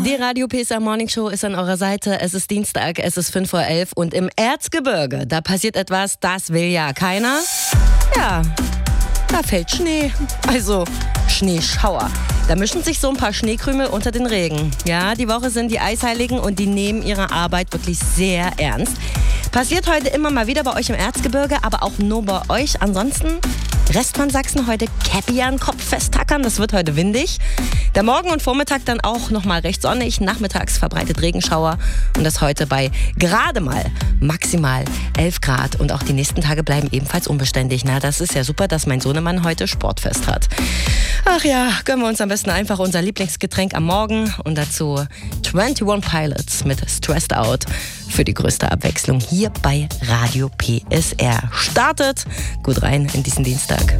Die Radio PSR Morning Show ist an eurer Seite. Es ist Dienstag, es ist 5:11 Uhr und im Erzgebirge, da passiert etwas, das will ja keiner. Ja, da fällt Schnee, also Schneeschauer. Da mischen sich so ein paar Schneekrümel unter den Regen. Ja, die Woche sind die Eisheiligen und die nehmen ihre Arbeit wirklich sehr ernst. Passiert heute immer mal wieder bei euch im Erzgebirge, aber auch nur bei euch. Ansonsten Rest von Sachsen heute Käppi an den Kopf festtackern. Das wird heute windig. Der Morgen und Vormittag dann auch nochmal recht sonnig. Nachmittags verbreitet Regenschauer. Und das heute bei gerade mal maximal 11 Grad. Und auch die nächsten Tage bleiben ebenfalls unbeständig. Na, das ist ja super, dass mein Sohnemann heute Sportfest hat. Ach ja, gönnen wir uns am besten einfach unser Lieblingsgetränk am Morgen. Und dazu 21 Pilots mit Stressed Out für die größte Abwechslung hier bei Radio PSR. Startet gut rein in diesen Dienstag.